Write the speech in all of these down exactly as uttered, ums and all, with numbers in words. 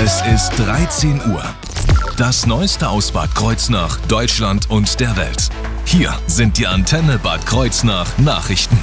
Es ist dreizehn Uhr. Das Neueste aus Bad Kreuznach, Deutschland und der Welt. Hier sind die Antenne Bad Kreuznach Nachrichten.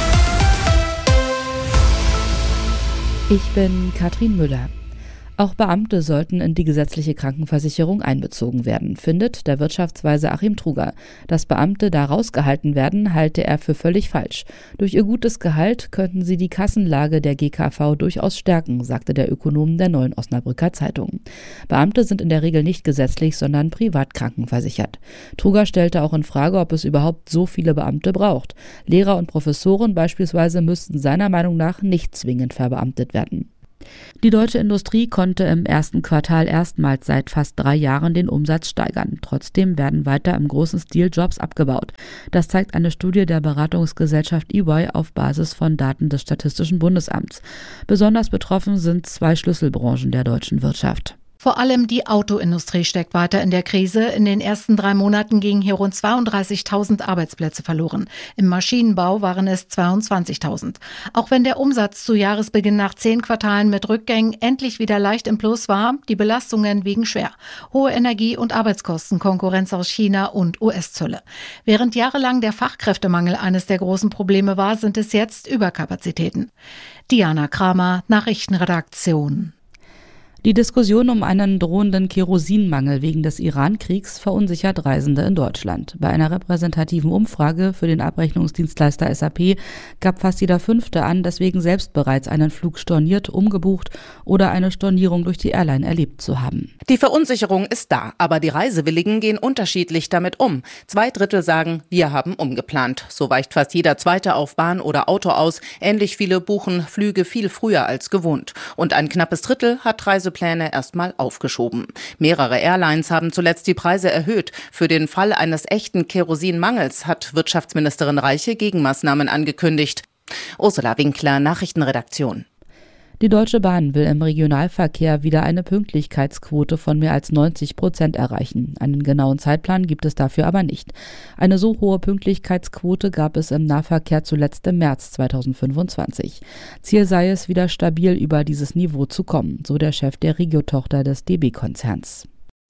Ich bin Katrin Müller. Auch Beamte sollten in die gesetzliche Krankenversicherung einbezogen werden, findet der Wirtschaftsweise Achim Truger. Dass Beamte da rausgehalten werden, halte er für völlig falsch. Durch ihr gutes Gehalt könnten sie die Kassenlage der G K V durchaus stärken, sagte der Ökonom der Neuen Osnabrücker Zeitung. Beamte sind in der Regel nicht gesetzlich, sondern privat krankenversichert. Truger stellte auch in Frage, ob es überhaupt so viele Beamte braucht. Lehrer und Professoren beispielsweise müssten seiner Meinung nach nicht zwingend verbeamtet werden. Die deutsche Industrie konnte im ersten Quartal erstmals seit fast drei Jahren den Umsatz steigern. Trotzdem werden weiter im großen Stil Jobs abgebaut. Das zeigt eine Studie der Beratungsgesellschaft E Y auf Basis von Daten des Statistischen Bundesamts. Besonders betroffen sind zwei Schlüsselbranchen der deutschen Wirtschaft. Vor allem die Autoindustrie steckt weiter in der Krise. In den ersten drei Monaten gingen hier rund zweiunddreißigtausend Arbeitsplätze verloren. Im Maschinenbau waren es zweiundzwanzigtausend. Auch wenn der Umsatz zu Jahresbeginn nach zehn Quartalen mit Rückgängen endlich wieder leicht im Plus war, die Belastungen wiegen schwer. Hohe Energie- und Arbeitskosten, Konkurrenz aus China und U S-Zölle. Während jahrelang der Fachkräftemangel eines der großen Probleme war, sind es jetzt Überkapazitäten. Diana Kramer, Nachrichtenredaktion. Die Diskussion um einen drohenden Kerosinmangel wegen des Iran-Kriegs verunsichert Reisende in Deutschland. Bei einer repräsentativen Umfrage für den Abrechnungsdienstleister S A P gab fast jeder Fünfte an, deswegen selbst bereits einen Flug storniert, umgebucht oder eine Stornierung durch die Airline erlebt zu haben. Die Verunsicherung ist da, aber die Reisewilligen gehen unterschiedlich damit um. Zwei Drittel sagen, wir haben umgeplant. So weicht fast jeder Zweite auf Bahn oder Auto aus. Ähnlich viele buchen Flüge viel früher als gewohnt. Und ein knappes Drittel hat Reisepläne erstmal aufgeschoben. Mehrere Airlines haben zuletzt die Preise erhöht. Für den Fall eines echten Kerosinmangels hat Wirtschaftsministerin Reiche Gegenmaßnahmen angekündigt. Ursula Winkler, Nachrichtenredaktion. Die Deutsche Bahn will im Regionalverkehr wieder eine Pünktlichkeitsquote von mehr als neunzig Prozent erreichen. Einen genauen Zeitplan gibt es dafür aber nicht. Eine so hohe Pünktlichkeitsquote gab es im Nahverkehr zuletzt im März zweitausendfünfundzwanzig. Ziel sei es, wieder stabil über dieses Niveau zu kommen, so der Chef der Regio-Tochter des D B-Konzerns.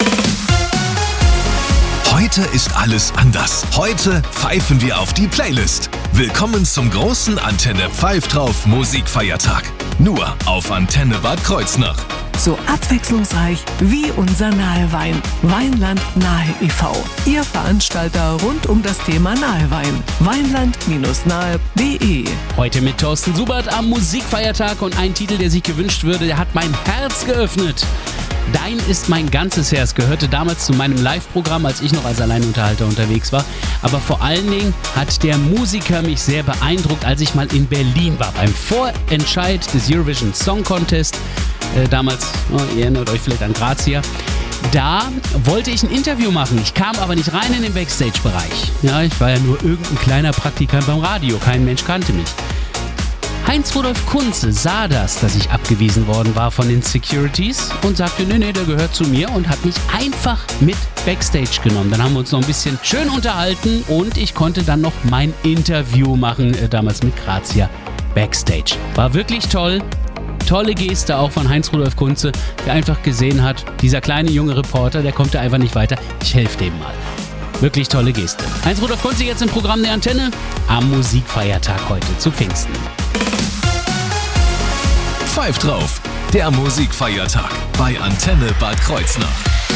Heute ist alles anders. Heute pfeifen wir auf die Playlist. Willkommen zum großen Antenne Pfeif drauf Musikfeiertag. Nur auf Antenne Bad Kreuznach. So abwechslungsreich wie unser Nahewein. Weinland Nahe e V Ihr Veranstalter rund um das Thema Nahewein. Weinland Nahe punkt de. Heute mit Thorsten Subert am Musikfeiertag und ein Titel, der sich gewünscht würde, der hat mein Herz geöffnet. Dein ist mein ganzes Herz gehörte damals zu meinem Live-Programm, als ich noch als Alleinunterhalter unterwegs war. Aber vor allen Dingen hat der Musiker mich sehr beeindruckt, als ich mal in Berlin war. Beim Vorentscheid des Eurovision Song Contest. Äh, damals, oh, ihr erinnert euch vielleicht an Grazia. Da wollte ich ein Interview machen. Ich kam aber nicht rein in den Backstage-Bereich. Ja, ich war ja nur irgendein kleiner Praktikant beim Radio. Kein Mensch kannte mich. Heinz-Rudolf Kunze sah das, dass ich abgewiesen worden war von den Securities und sagte, nee, nee, der gehört zu mir und hat mich einfach mit Backstage genommen. Dann haben wir uns noch ein bisschen schön unterhalten und ich konnte dann noch mein Interview machen, äh, damals mit Grazia Backstage. War wirklich toll. Tolle Geste auch von Heinz-Rudolf Kunze, der einfach gesehen hat, dieser kleine junge Reporter, der kommt da einfach nicht weiter. Ich helfe dem mal. Wirklich tolle Geste. Heinz-Rudolf Kunze jetzt im Programm der Antenne am Musikfeiertag heute zu Pfingsten. Pfeif drauf, der Musikfeiertag bei Antenne Bad Kreuznach.